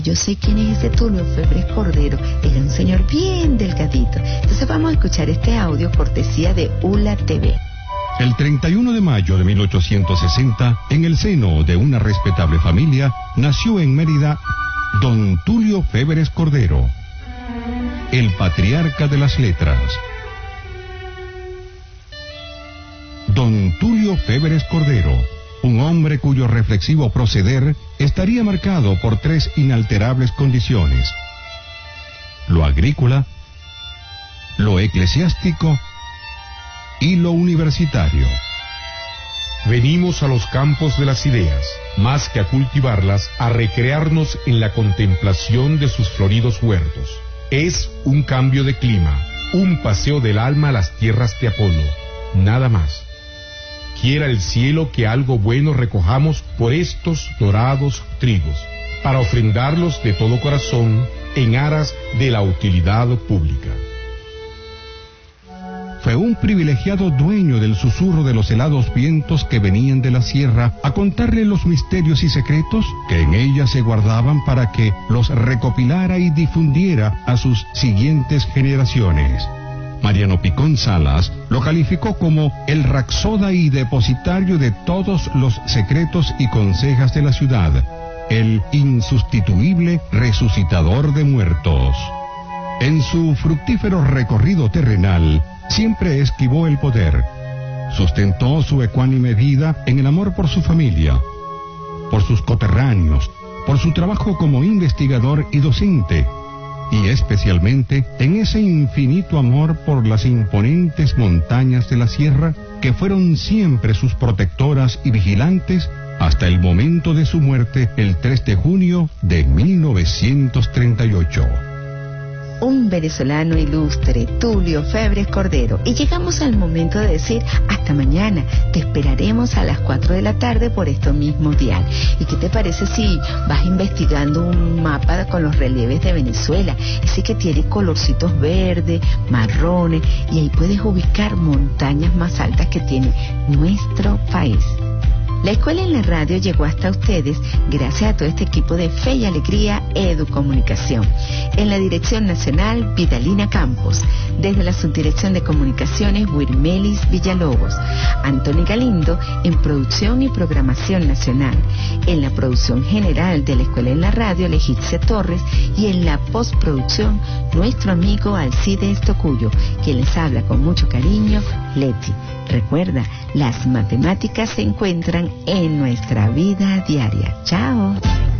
Yo sé quién es ese Tulio Febres Cordero, era un señor bien delgadito. Entonces vamos a escuchar este audio cortesía de ULA TV. El 31 de mayo de 1860, en el seno de una respetable familia, nació en Mérida don Tulio Febres Cordero, el patriarca de las letras. Don Tulio Febres Cordero, un hombre cuyo reflexivo proceder estaría marcado por tres inalterables condiciones: lo agrícola, lo eclesiástico y lo universitario. Venimos a los campos de las ideas, más que a cultivarlas, a recrearnos en la contemplación de sus floridos huertos. Es un cambio de clima, un paseo del alma a las tierras de Apolo, nada más. Quiera el cielo que algo bueno recojamos por estos dorados trigos, para ofrendarlos de todo corazón en aras de la utilidad pública. Fue un privilegiado dueño del susurro de los helados vientos que venían de la sierra a contarle los misterios y secretos que en ella se guardaban para que los recopilara y difundiera a sus siguientes generaciones. Mariano Picón Salas lo calificó como el rapsoda y depositario de todos los secretos y consejas de la ciudad, el insustituible resucitador de muertos. En su fructífero recorrido terrenal, siempre esquivó el poder. Sustentó su ecuánime vida en el amor por su familia, por sus coterráneos, por su trabajo como investigador y docente, y especialmente en ese infinito amor por las imponentes montañas de la sierra que fueron siempre sus protectoras y vigilantes hasta el momento de su muerte el 3 de junio de 1938. Un venezolano ilustre, Tulio Febres Cordero. Y llegamos al momento de decir hasta mañana. Te esperaremos a las 4 de la tarde por estos mismos dial. ¿Y qué te parece si vas investigando un mapa con los relieves de Venezuela? Ese que tiene colorcitos verdes, marrones, y ahí puedes ubicar montañas más altas que tiene nuestro país. La Escuela en la Radio llegó hasta ustedes gracias a todo este equipo de Fe y Alegría Educomunicación. En la Dirección Nacional, Vidalina Campos. Desde la Subdirección de Comunicaciones, Wirmelis Villalobos. Antoni Galindo en Producción y Programación Nacional. En la producción general de la Escuela en la Radio, Legicia Torres. Y en la postproducción, nuestro amigo Alcides Tocuyo, quien les habla con mucho cariño, Leti. Recuerda, las matemáticas se encuentran en nuestra vida diaria. ¡Chao!